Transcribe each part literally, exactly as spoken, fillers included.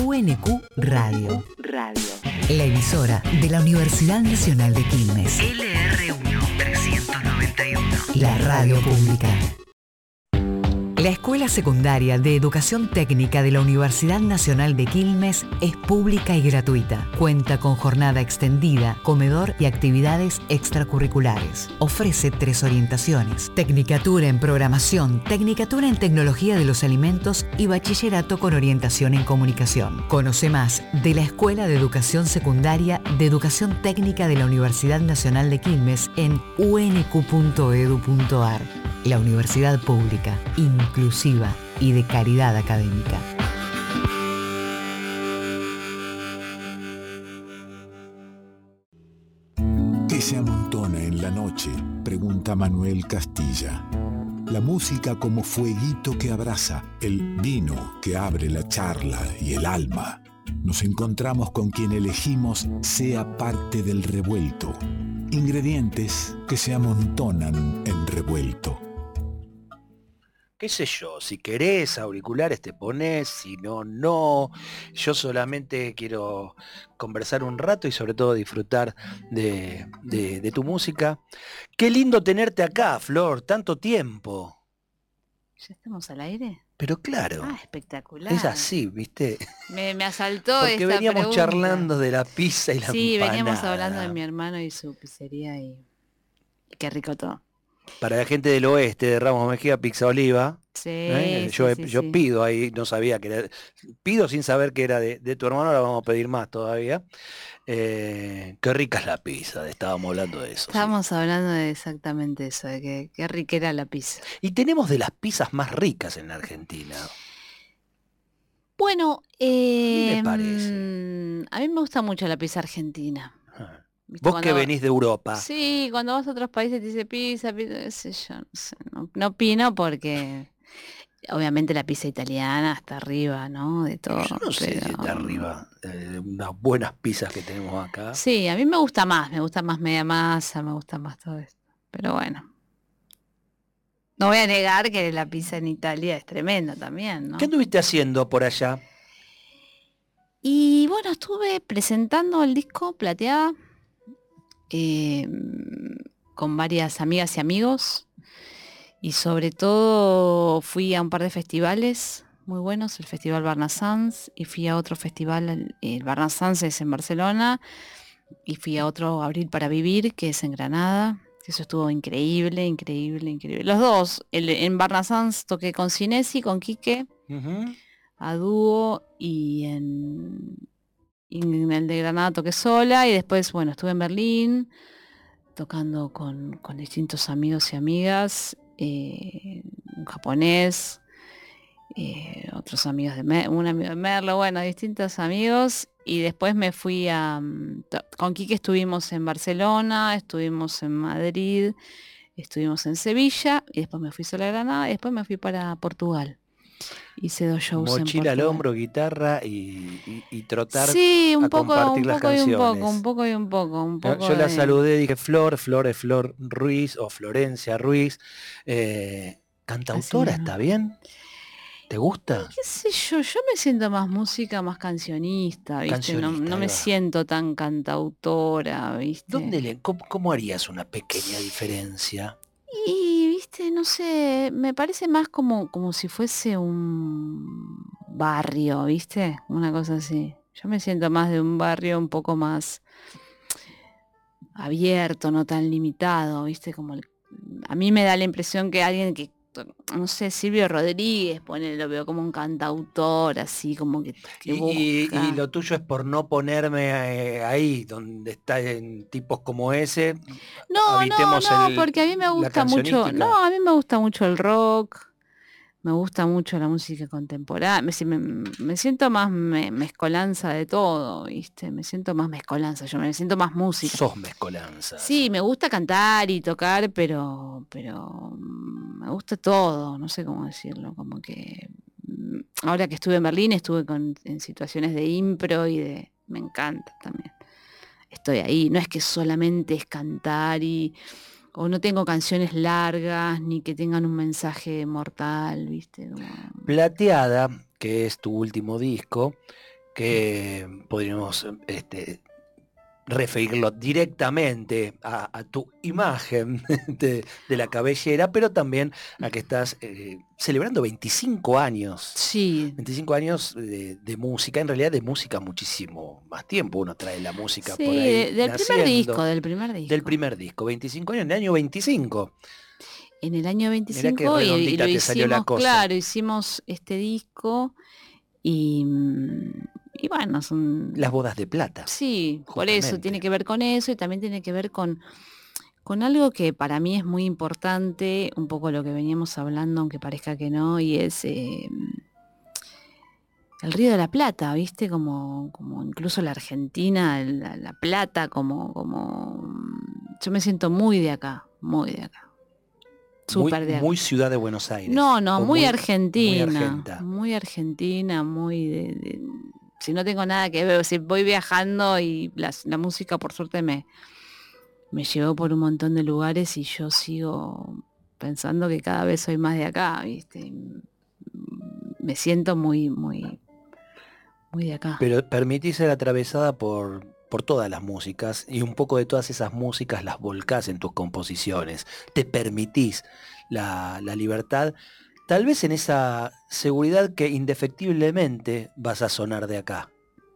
U N Q Radio. Radio. La emisora de la Universidad Nacional de Quilmes. L R uno trescientos noventa y uno. La radio pública. La Escuela Secundaria de Educación Técnica de la Universidad Nacional de Quilmes es pública y gratuita. Cuenta con jornada extendida, comedor y actividades extracurriculares. Ofrece tres orientaciones: Tecnicatura en Programación, Tecnicatura en Tecnología de los Alimentos y Bachillerato con orientación en Comunicación. Conoce más de la Escuela de Educación Secundaria de Educación Técnica de la Universidad Nacional de Quilmes en u n q punto e d u punto a r. La universidad pública, inclusiva y de calidad académica. ¿Qué se amontona en la noche?, pregunta Manuel Castilla. La música como fueguito que abraza, el vino que abre la charla y el alma. Nos encontramos con quien elegimos sea parte del revuelto. Ingredientes que se amontonan en revuelto. Qué sé yo, si querés auriculares te pones, si no, no. Yo solamente quiero conversar un rato y sobre todo disfrutar de, de, de tu música. Qué lindo tenerte acá, Flor, tanto tiempo. ¿Ya estamos al aire? Pero claro. Ah, espectacular. Es así, ¿viste? Me, me asaltó Porque esta veníamos pregunta. charlando de la pizza y la Sí, empanada. veníamos hablando de mi hermano y su pizzería y, y qué rico todo. Para la gente del oeste de Ramos Mejía, Pizza Oliva. Sí, ¿eh? sí, Yo, sí, yo sí. pido ahí, no sabía que era, pido sin saber que era de, de tu hermano, ahora vamos a pedir más todavía. Eh, qué rica es la pizza, estábamos hablando de eso. Estábamos sí. hablando de exactamente eso, de que qué rica era la pizza. Y tenemos de las pizzas más ricas en la Argentina. Bueno, eh, A mí me parece. a mí me gusta mucho la pizza argentina. Ah. ¿Viste? Vos Cuando- que venís de Europa. Sí, cuando vas a otros países te dice pizza, pizza, qué sé yo, no sé, no, no opino porque obviamente la pizza italiana está arriba, ¿no? De todo. Yo no sé pero- si está arriba eh, unas buenas pizzas que tenemos acá. Sí, a mí me gusta más, me gusta más media masa, me gusta más todo esto. Pero bueno. No voy a negar que la pizza en Italia es tremenda también, ¿no? ¿Qué anduviste haciendo por allá? Y bueno, estuve presentando el disco Plateada eh, con varias amigas y amigos y sobre todo fui a un par de festivales muy buenos, el Festival Barnasans y fui a otro festival, el, el Barnasans es en Barcelona y fui a otro Abril para Vivir que es en Granada, que eso estuvo increíble, increíble, increíble. Los dos, el, en Barnasans toqué con Cinesi, con Quique, Uh-huh. a dúo y en, y en el de Granada toqué sola y después, bueno, estuve en Berlín tocando con, con distintos amigos y amigas, eh, un japonés, eh, otros amigos de Mer- un amigo de Merlo, bueno, distintos amigos y después me fui a... to- Con Quique estuvimos en Barcelona, estuvimos en Madrid, estuvimos en Sevilla y después me fui sola a Granada y después me fui para Portugal. Hice dos shows en Mochila al Portugal. hombro, guitarra y, y- y trotar Sí, un a poco, compartir un las poco y un canciones. poco, un poco y un poco, un Yo, poco yo la de- saludé, dije Flor, Flor es Flor Ruiz o Florencia Ruiz. Eh, ¿Cantautora Así mismo. está bien? ¿Te gusta? ¿Qué sé yo? Yo me siento más música, más cancionista, ¿viste? No, Cancionista, no ahí me va. siento tan cantautora, ¿viste? ¿Dónde le, cómo, cómo harías una pequeña diferencia? Y, viste, no sé, me parece más como, como si fuese un barrio, ¿viste? Una cosa así. Yo me siento más de un barrio un poco más abierto, no tan limitado, ¿viste? Como el- a mí me da la impresión que alguien que, no sé, Silvio Rodríguez, pone, lo veo como un cantautor, así como que, que Y, y- busca. y lo tuyo es por no ponerme eh, ahí, donde están tipos como ese. No, no, habitemos no, el- porque a mí me la gusta mucho, cancionística. no, a mí me gusta mucho el rock, me gusta mucho la música contemporánea, me, si- me, me siento más me- mezcolanza de todo, ¿viste? Me siento más mezcolanza, yo me siento más música. Sos mezcolanza. Sí, me gusta cantar y tocar, pero, pero mm, me gusta todo, no sé cómo decirlo, como que mm, ahora que estuve en Berlín estuve con, en situaciones de impro y de, me encanta también. Estoy ahí, no es que solamente es cantar y, o no tengo canciones largas ni que tengan un mensaje mortal, ¿viste? Como- Plateada, que es tu último disco, que podríamos este, referirlo directamente a, a tu imagen de, de la cabellera, pero también a que estás eh, celebrando veinticinco años. Sí. veinticinco años de, de música, en realidad de música muchísimo más tiempo. Uno trae la música Sí, por ahí de- del naciendo. primer disco, del primer disco. Del primer disco, veinticinco años, en el año veinticinco. En el año Mirá qué veinticinco y, y redondita lo te salió la hicimos, cosa. claro, hicimos este disco y, mm, y bueno, son... Las bodas de plata. Sí, por eso, justamente. tiene que ver con eso y también tiene que ver con, con algo que para mí es muy importante, un poco lo que veníamos hablando, aunque parezca que no, y es eh, el Río de la Plata, ¿viste? Como, como incluso la Argentina, la, la Plata, como, como... Yo me siento muy de acá, muy de acá. Muy, Súper de acá. muy ciudad de Buenos Aires. No, no, O muy, muy argentina, Muy muy, argenta. argentina, muy de, de- si no tengo nada que ver, si voy viajando y las- la música por suerte me, me llevó por un montón de lugares y yo sigo pensando que cada vez soy más de acá, ¿viste? Y, mm, Me siento muy, muy, muy de acá. Pero permitís ser atravesada por, por todas las músicas y un poco de todas esas músicas las volcás en tus composiciones. Te permitís la, la libertad, tal vez en esa seguridad que indefectiblemente vas a sonar de acá.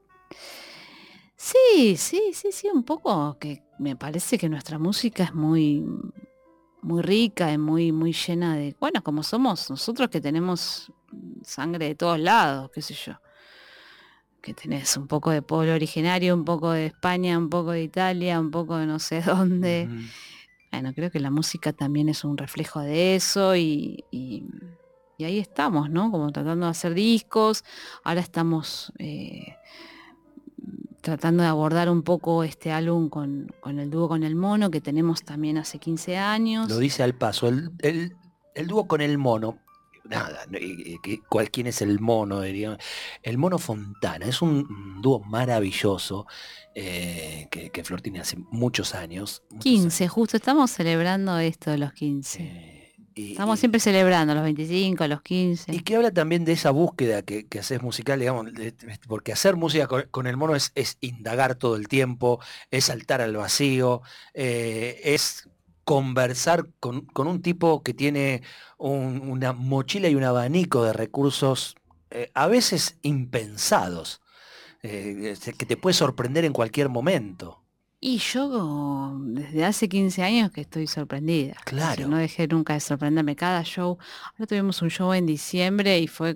Sí, sí, sí, sí, un poco que me parece que nuestra música es muy, muy rica y muy, muy llena de, bueno, como somos nosotros que tenemos sangre de todos lados, qué sé yo, que tenés un poco de pueblo originario, un poco de España, un poco de Italia, un poco de no sé dónde. Ujú. Bueno, creo que la música también es un reflejo de eso y, y- y ahí estamos, ¿no? Como tratando de hacer discos, ahora estamos... eh, tratando de abordar un poco este álbum con, con el dúo con el mono que tenemos también hace quince años. Lo dice al paso, el, el- el dúo con el mono. Nada, no, y- y que- ¿cuál, ¿quién es el mono? Diría? El Mono Fontana, es un, un dúo maravilloso eh, que, que Flor tiene hace muchos años. muchos quince, años. justo estamos celebrando esto de los quince. Eh, y, Estamos y- siempre celebrando los veinticinco, los quince. y que habla también de esa búsqueda que, que haces musical, digamos, de- de- porque hacer música con, con el mono es, es indagar todo el tiempo, es saltar al vacío, eh, es conversar con, con un tipo que tiene un- una mochila y un abanico de recursos eh, a veces impensados, eh, que te puede sorprender en cualquier momento. Y yo desde hace quince años que estoy sorprendida. Claro. Es decir, no dejé nunca de sorprenderme. Cada show, ahora tuvimos un show en diciembre y fue,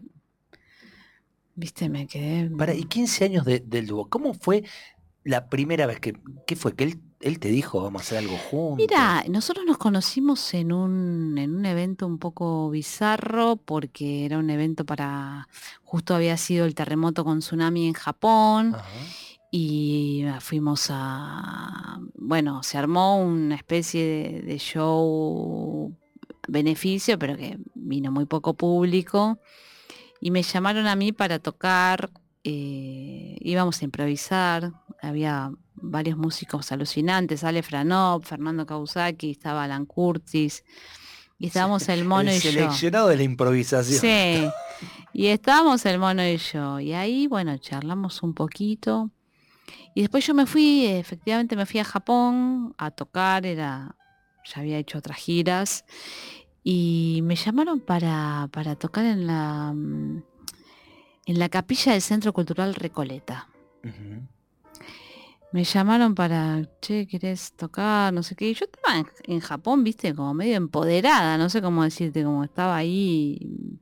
viste, me quedé... Para, y quince años de- del dúo, ¿cómo fue la primera vez que, qué fue? Que él, él te dijo, vamos a hacer algo juntos. Mira, nosotros nos conocimos en un, en un evento un poco bizarro porque era un evento para, justo había sido el terremoto con tsunami en Japón Ajá. y fuimos a, bueno, se armó una especie de, de show beneficio, pero que vino muy poco público y me llamaron a mí para tocar, eh, íbamos a improvisar, había varios músicos alucinantes, Ale Franov, Fernando Kawasaki, estaba Alan Curtis, y estábamos el mono el y yo. seleccionado de la improvisación. Sí, y estábamos el mono y yo, y ahí, bueno, charlamos un poquito, y después yo me fui, efectivamente me fui a Japón a tocar, era, ya había hecho otras giras, y me llamaron para, para tocar en la, mm, en la capilla del Centro Cultural Recoleta. Ujú. Me llamaron para, che, ¿querés tocar? No sé qué. Y yo estaba en, en Japón, viste, como medio empoderada, no sé cómo decirte, como estaba ahí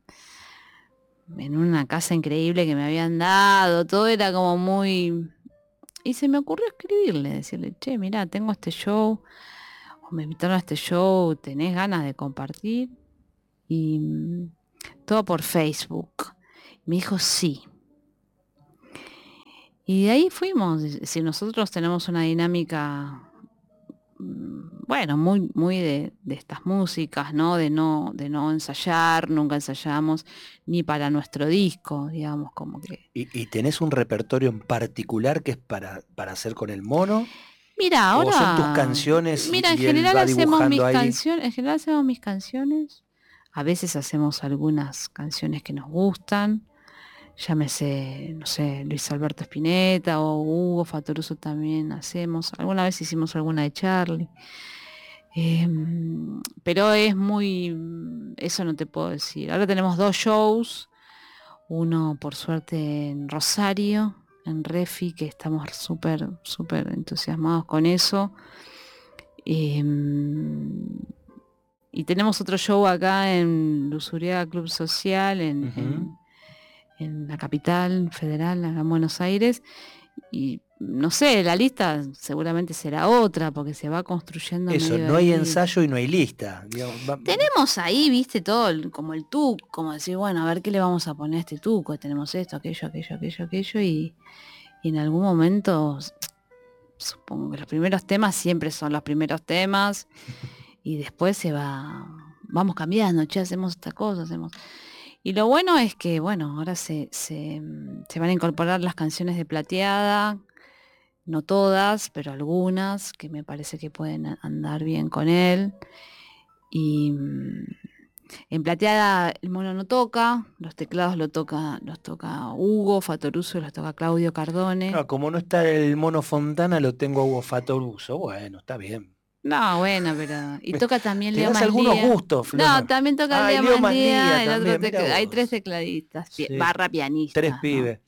en una casa increíble que me habían dado, todo era como muy... Y se me ocurrió escribirle, decirle, che, mirá, tengo este show, o me invitaron a este show, ¿tenés ganas de compartir? Y mm, todo por Facebook. Me dijo, sí. Y de ahí fuimos. Si nosotros tenemos una dinámica, mm, bueno, muy, muy de, de estas músicas, ¿no? De no, de no ensayar, nunca ensayamos, ni para nuestro disco, digamos, como que. ¿Y, y tenés un repertorio en particular que es para, para hacer con el mono? Mira, ¿O ahora. son tus canciones y- Mira, en y él general va hacemos mis dibujando ahí? canciones. En general hacemos mis canciones. A veces hacemos algunas canciones que nos gustan. llámese, no sé, Luis Alberto Spinetta o Hugo Fattoruso también hacemos. Alguna vez hicimos alguna de Charlie. Eh, pero es muy, eso no te puedo decir. Ahora tenemos dos shows, uno por suerte en Rosario, en Refi, que estamos súper, súper entusiasmados con eso. Eh, y tenemos otro show acá en Lusuriaga Club Social, en, Ujú. en, en la capital federal, acá en Buenos Aires. Y no sé, la lista seguramente será otra, porque se va construyendo Eso, medio no hay ahí. ensayo y no hay lista. Digamos, va- Tenemos ahí, viste, todo el- como el tuco, como decir, bueno, a ver qué le vamos a poner a este tuco. Tenemos esto, aquello, aquello, aquello, aquello, y, y en algún momento, s- supongo que los primeros temas siempre son los primeros temas, y después se va, vamos cambiando, che, hacemos esta cosa, hacemos. Y lo bueno es que, bueno, ahora se, se, mm, se van a incorporar las canciones de Plateada, no todas, pero algunas, que me parece que pueden a- andar bien con él. Y mm, en Plateada el mono no toca, los teclados lo toca, los toca Hugo Fattoruso y los toca Claudio Cardone. Claro, como no está el Mono Fontana, lo tengo a Hugo Fattoruso. Bueno, está bien. No, bueno, pero. Y toca también Te Leo das algunos Maslía. gustos, Flor. No, también toca Ay, Leo Leo Maslía, Maslía el otro también, tecla- mira hay vos. tres tecladistas, pi- Sí. barra pianistas. Tres ¿no? pibes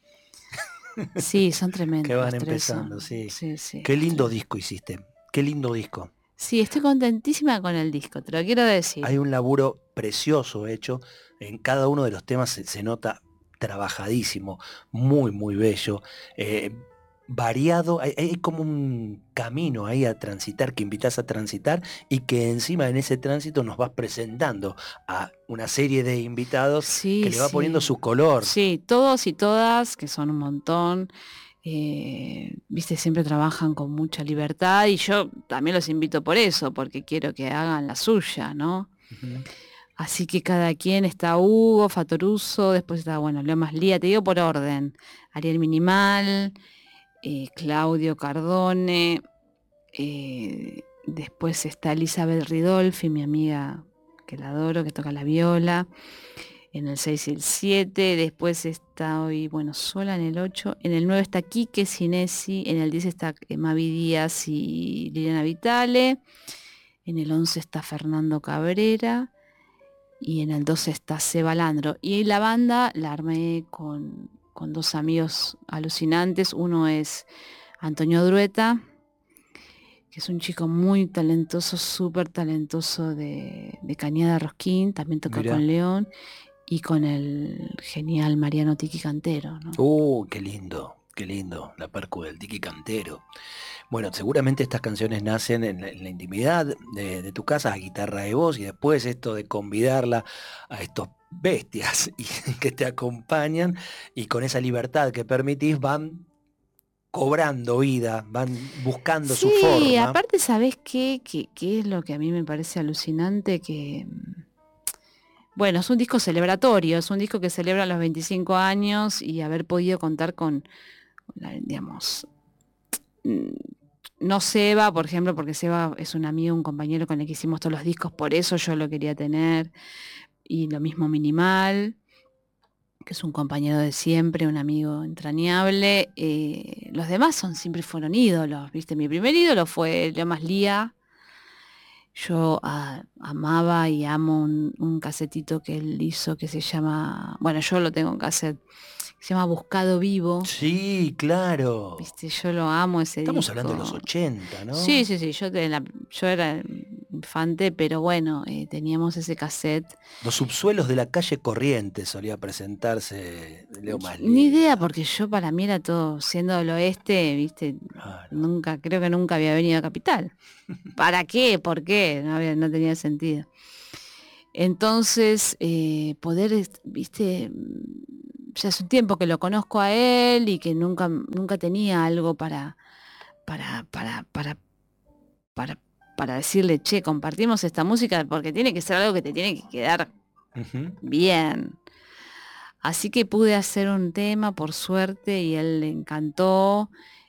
Sí, son tremendos. que van los tres empezando, son- sí. sí, sí, Qué los lindo tres. disco hiciste. Qué lindo disco. Sí, estoy contentísima con el disco, te lo quiero decir. Hay un laburo precioso hecho. En cada uno de los temas se, se nota trabajadísimo, muy, muy bello. eh, variado, hay, hay como un camino ahí a transitar, que invitas a transitar y que encima en ese tránsito nos vas presentando a una serie de invitados Sí, que le va poniendo sí. su color. Sí, todos y todas, que son un montón, eh, viste, siempre trabajan con mucha libertad y yo también los invito por eso, porque quiero que hagan la suya, ¿no? Ujú. Así que cada quien está Hugo, Fattoruso, después está, bueno, Leo Maslía, te digo por orden, Ariel Minimal, eh, Claudio Cardone, eh, después está Elizabeth Ridolfi, mi amiga que la adoro, que toca la viola, en el seis y el siete, después está hoy, bueno, sola en el ocho, en el nueve está Quique Sinesi, en el diez está eh, Mavi Díaz y Liliana Vitale, en el once está Fernando Cabrera, y en el doce está Seba Landro. Y la banda la armé con, con dos amigos alucinantes. Uno es Antonio Drueta, que es un chico muy talentoso, súper talentoso de, de Cañada Rosquín, también toca Mirá. con León, y con el genial Mariano Tiki Cantero, ¿no? Uh, qué lindo, qué lindo, la percu del Tiki Cantero. Bueno, seguramente estas canciones nacen en la, en la intimidad de, de tu casa, a guitarra de voz, y después esto de convidarla a estos bestias y que te acompañan, y con esa libertad que permitís van cobrando vida, van buscando su Sí, forma. aparte, ¿sabés qué? ¿Qué, qué es lo que a mí me parece alucinante? Que, mm, bueno, es un disco celebratorio, es un disco que celebra los veinticinco años y haber podido contar con, la- digamos, mm, no Seba, por ejemplo, porque Seba es un amigo, un compañero con el que hicimos todos los discos, por eso yo lo quería tener, y lo mismo Minimal, que es un compañero de siempre, un amigo entrañable. Eh, los demás son siempre fueron ídolos, ¿viste? Mi primer ídolo fue Leo Maslía. Yo ah, amaba y amo un, un casetito que él hizo que se llama, bueno, yo lo tengo en cassette, se llama Buscado Vivo. Sí, claro. Viste, yo lo amo ese Estamos disco. hablando de los ochenta, ¿no? Sí, sí, sí, yo, de la- yo era infante, pero bueno, eh, teníamos ese cassette. Los subsuelos de la calle Corrientes solía presentarse Leo Maslía. Ni idea, porque yo para mí era todo, siendo del oeste, viste, Claro. nunca, creo que nunca había venido a Capital. ¿Para qué? ¿Por qué? No, había- no tenía sentido. Entonces, eh, poder, est- viste, mm, ya hace un tiempo que lo conozco a él y que nunca, nunca tenía algo para, para, para, para, para, para decirle, che, compartimos esta música, porque tiene que ser algo que te tiene que quedar Ujú. bien. Así que pude hacer un tema, por suerte, y él le encantó.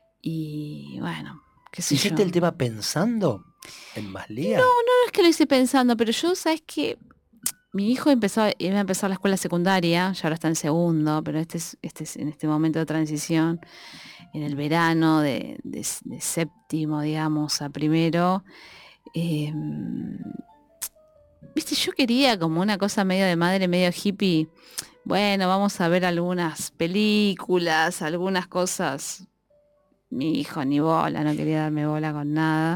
Y bueno, qué sé yo. ¿Hiciste el tema pensando en Maslía? No es que lo hice pensando, pero yo, ¿sabes qué? mi hijo empezó, iba a empezar la escuela secundaria, ya ahora está en segundo, pero este es, este es en este momento de transición, en el verano de, de, de séptimo, digamos, a primero. Eh, Viste, yo quería como una cosa medio de madre, medio hippie. Bueno, vamos a ver algunas películas, algunas cosas. Mi hijo ni bola, no quería darme bola con nada.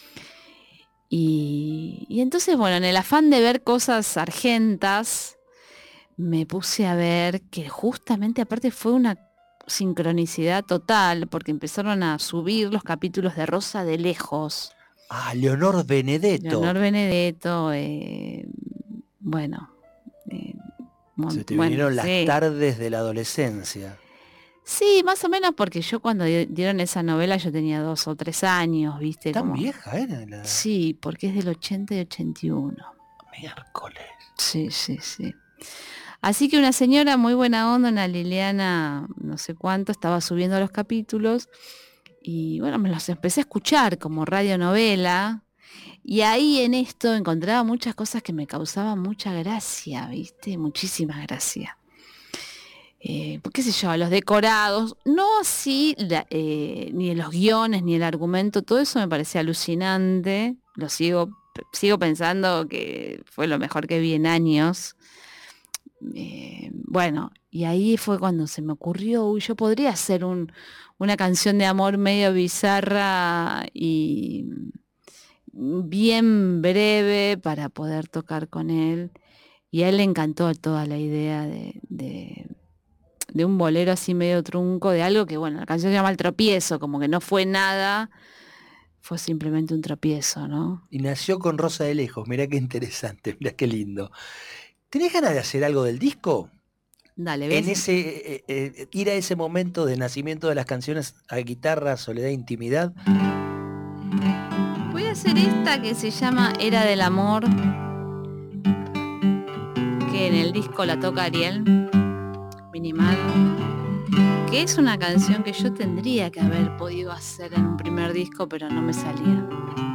Y, y entonces, bueno, en el afán de ver cosas argentas, me puse a ver que justamente aparte fue una sincronicidad total, porque empezaron a subir los capítulos de Rosa de Lejos. Ah, Leonor Benedetto. Leonor Benedetto, eh, bueno. Eh, mon, Se te bueno, vinieron las sí. tardes de la adolescencia. Sí, más o menos porque yo cuando dieron esa novela yo tenía dos o tres años, ¿viste? Tan Como... vieja era la... Sí, porque es del ochenta y ochenta y uno. Miércoles. Sí, sí, sí. Así que una señora muy buena onda, una Liliana, no sé cuánto, estaba subiendo los capítulos y bueno, me los empecé a escuchar como radionovela y ahí en esto encontraba muchas cosas que me causaban mucha gracia, ¿viste? Muchísima gracia. Eh, qué sé yo, los decorados, no así, la, eh, ni los guiones, ni el argumento, todo eso me parecía alucinante, lo sigo, sigo pensando que fue lo mejor que vi en años. Eh, bueno, y ahí fue cuando se me ocurrió, uy, yo podría hacer un, una canción de amor medio bizarra y bien breve para poder tocar con él. Y a él le encantó toda la idea de, de, de un bolero así medio trunco, de algo que, bueno, la canción se llama El Tropiezo, como que no fue nada, fue simplemente un tropiezo, ¿no? Y nació con Rosa de Lejos, mirá qué interesante, mirá qué lindo. ¿Tenés ganas de hacer algo del disco? Dale, ¿ves? En ese, eh, eh, ir a ese momento de nacimiento de las canciones a guitarra, soledad e intimidad. Voy a hacer esta que se llama Era del Amor, que en el disco la toca Ariel Minimal, que es una canción que yo tendría que haber podido hacer en un primer disco, pero no me salía.